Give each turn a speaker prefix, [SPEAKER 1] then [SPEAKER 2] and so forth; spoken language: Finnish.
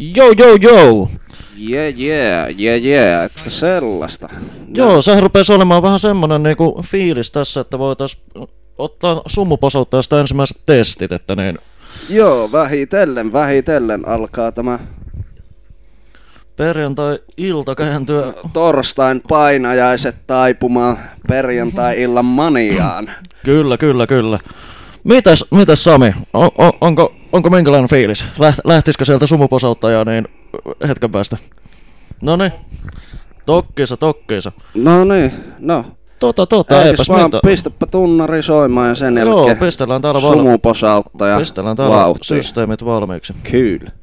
[SPEAKER 1] Joo.
[SPEAKER 2] Että sellaista.
[SPEAKER 1] Joo, sehän rupesi olemaan vähän semmonen niinku fiilis tässä, että voitais ottaa sumuposauttajasta ensimmäiset testit, että niin...
[SPEAKER 2] Joo, vähitellen alkaa tämä...
[SPEAKER 1] Perjantai-ilta kääntyä...
[SPEAKER 2] Torstain painajaiset taipumaan perjantai-illan maniaan.
[SPEAKER 1] Kyllä. Mitäs Sami? Onko minkälainen fiilis? Lähtisikö sieltä sumuposauttajaa niin hetken päästä? Noniin. Tokkiisa.
[SPEAKER 2] No.
[SPEAKER 1] Eipäs
[SPEAKER 2] vaan
[SPEAKER 1] mitään.
[SPEAKER 2] pistäpä tunnari soimaan ja sen jälkeen
[SPEAKER 1] Joo, pistellään täällä
[SPEAKER 2] sumuposauttaja.
[SPEAKER 1] systeemit valmiiksi.
[SPEAKER 2] Kyllä.